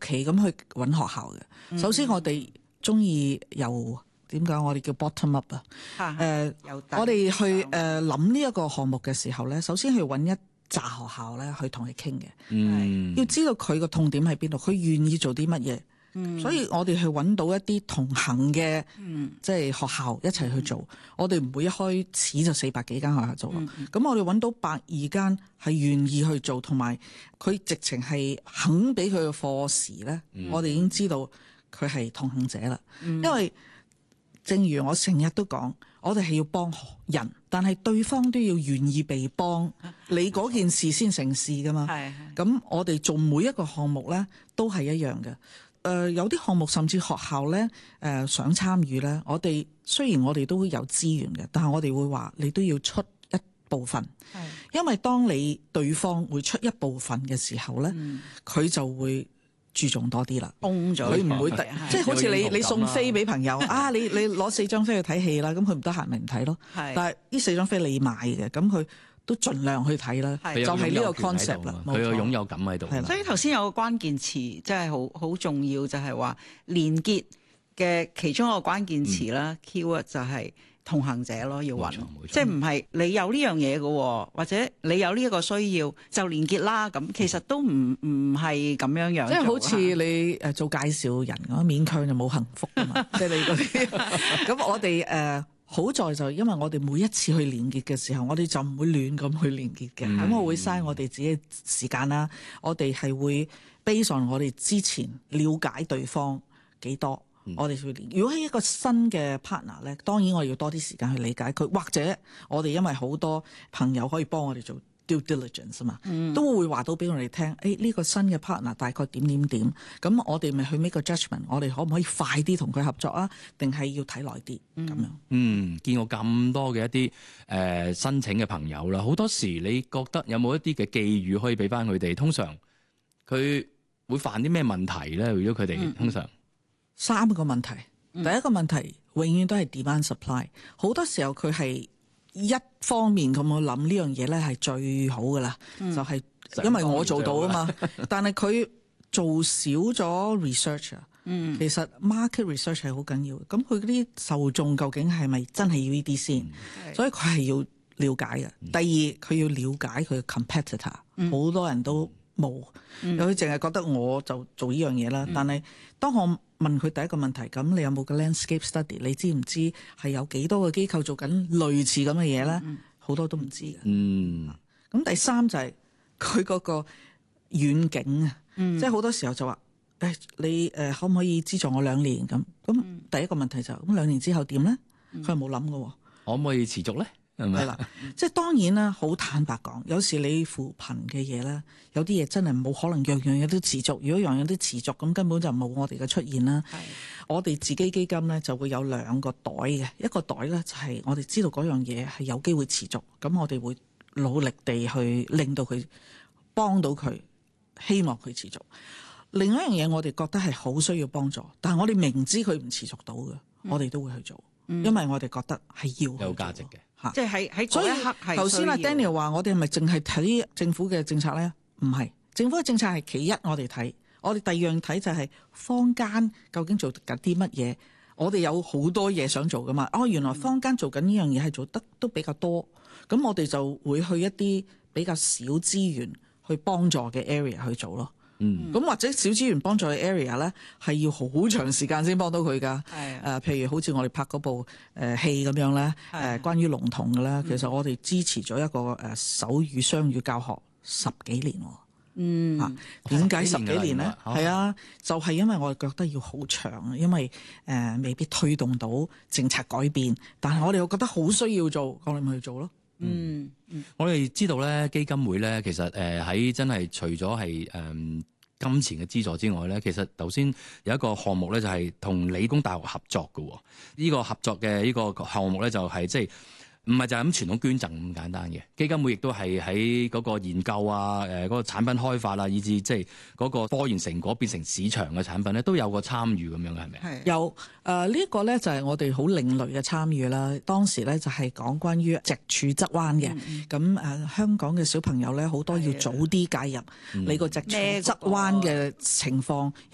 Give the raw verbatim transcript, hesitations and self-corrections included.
期咁去揾學校嘅。嗯、首先我哋中意由點講，我哋叫 bottom up 啊。誒、呃，我哋去誒諗呢一個項目嘅時候咧，首先去揾一紮學校咧去同佢傾嘅。嗯，要知道佢個痛點喺邊度，佢願意做啲乜嘢。嗯、所以我哋去揾到一啲同行嘅，嗯、即係學校一齊去做。嗯、我哋唔會一開始就四百幾間學校做咯。咁、嗯、我哋揾到百二間係願意去做，同埋佢直情係肯俾佢嘅課時咧。嗯、我哋已經知道佢係同行者啦。嗯、因為正如我成日都講，我哋係要幫人，但係對方都要願意被幫，你嗰件事先成事噶嘛。咁我哋做每一個項目咧，都係一樣嘅。誒、呃、有啲項目甚至學校咧誒、呃、想參與咧，我哋雖然我哋都有資源嘅，但係我哋會話你都要出一部分，係因為當你對方會出一部分嘅時候咧，佢、嗯、就會注重多啲啦，崩咗佢唔會得，即係好似你你送飛俾朋友啊，你你攞四張飛去睇戲啦，咁佢唔得閒咪唔睇咯，係但係呢四張飛你買嘅，咁佢都盡量去睇啦，就係呢個 concept 啦， 佢有擁有感喺度。 所以頭先有個關鍵詞，真係好好重要，就係話連結嘅其中一個關鍵詞啦、嗯、keyword 就係同行者咯，要揾，即係唔係你有呢樣嘢嘅，或者你有呢一個需要就連結啦。咁其實都唔唔係咁樣樣，即係好似你誒做介紹人咁，勉強就冇幸福㗎嘛。即係你嗰啲咁，我哋誒。Uh, 好在就因為我哋每一次去連結嘅時候，我哋就唔會亂咁去連結嘅，咁、嗯、我會嘥我哋自己時間啦。我哋係會 base on我哋之前了解對方幾多，嗯、我哋去連。如果係一個新嘅 partner 咧，當然我要多啲時間去理解佢，或者我哋因為好多朋友可以幫我哋做 due diligence 啊嘛，嗯、都會話到俾我哋聽，誒、哎、呢、呢個新嘅 partner 大概點點點，咁我哋咪去 make 個 judgment， 我哋可唔可以快啲同佢合作啊？定係要睇耐啲咁樣？ 嗯，見過咁多嘅一啲誒、呃、申請嘅朋友啦，好多時你覺得有冇一啲嘅寄語可以俾翻佢哋？通常佢會犯啲咩問題咧？如果佢哋通常、嗯、 三個問題，第一個問題永遠都係 demand supply， 好多時候佢係。一方面咁我諗呢樣嘢咧係最好噶啦，嗯、就係因為我做到啊嘛。但係佢做少咗 research 啊，嗯、其實 market research 係好緊要。咁佢嗰啲受眾究竟係咪真係要呢啲先？嗯、所以佢係要了解嘅。嗯、第二，佢要了解佢嘅 competitor，好、嗯、多人都冇，有佢淨係覺得我就做呢樣嘢啦。嗯、但係當我問佢第一個問題，咁你有冇個 landscape study？ 你知唔知係有幾多個機構做緊類似咁嘅嘢咧？好、嗯、多都唔知嘅。嗯，咁第三就係佢嗰個遠景啊，嗯、即係好多時候就話誒、哎，你誒、呃、可唔可以資助我兩年咁？咁第一個問題就咁、是、兩年之後點咧？佢係冇諗嘅， 可唔可以持續咧？係啦，即係當然啦，好坦白講，有時你扶貧嘅嘢咧，有啲嘢真係冇可能樣樣嘢都持續。如果樣樣都持續，咁根本就冇我哋嘅出現啦。的我哋自己基金咧就會有兩個袋嘅，一個袋咧就係我哋知道嗰樣嘢係有機會持續，咁我哋會努力地去令到佢幫到佢，希望佢持續。另外一樣嘢我哋覺得係好需要幫助，但係我哋明知佢唔持續到嘅，嗯、我哋都會去做，嗯、因為我哋覺得係要有價值嘅。 即係喺喺嗰一刻係。 頭先阿 Daniel 話我哋係咪淨係睇政府嘅政策咧？唔係，政府嘅政策係其一，我哋睇。我哋第二樣睇就係坊間究竟做緊啲乜嘢？我哋有好多嘢想做噶嘛。哦，原來坊間做緊呢樣嘢係做得都比較多，咁我哋就會去一啲比較少資源去幫助嘅 area 去做咯。嗯，咁或者小資源幫助嘅 area 咧，係要好長時間先幫到佢噶。係誒、呃，譬如好似我哋拍嗰部誒、呃、戲咁樣咧，誒、呃、關於聾童嘅咧，其實我哋支持咗一個誒手語雙語教學十幾年。嗯，啊，點解十幾年咧？係啊，就係、是、因為我哋覺得要好長，因為誒、呃、未必推動到政策改變，但係我哋又覺得好需要做，我哋咪去做咯。 嗯，嗯我哋知道咧，基金會咧，其實誒喺、呃、真係除咗係誒金錢嘅資助之外咧，其實頭先有一個項目咧，就係、是、同理工大學合作嘅。呢、這個合作嘅呢個項目咧，就係即係唔係就係咁傳統捐贈咁簡單嘅。基金會亦都係喺嗰個研究啊，誒、呃、嗰、那個產品開發啊，以至即係嗰個科研成果變成市場嘅產品咧，都有個參與咁樣嘅，係咪？係有誒、呃這個、呢一個咧就係、是、我哋好另類嘅參與啦。當時咧就係、是、講關於脊柱側彎嘅，咁誒、嗯呃、香港嘅小朋友咧好多要早啲介入你個脊柱側彎嘅情況。